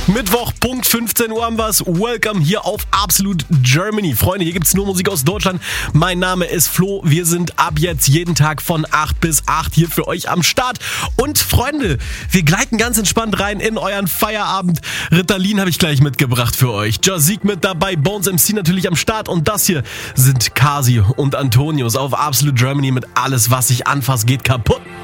Mittwoch, Punkt 15 Uhr haben wir's. Welcome hier auf Absolute Germany. Freunde, hier gibt's nur Musik aus Deutschland. Mein Name ist Flo. Wir sind ab jetzt jeden Tag von 8 bis 8 hier für euch am Start. Und Freunde, wir gleiten ganz entspannt rein in euren Feierabend. Ritalin habe ich gleich mitgebracht für euch. Jazik mit dabei, Bones MC natürlich am Start. Und das hier sind Kasi und Antonius auf Absolute Germany mit alles, was sich anfasst, geht kaputt.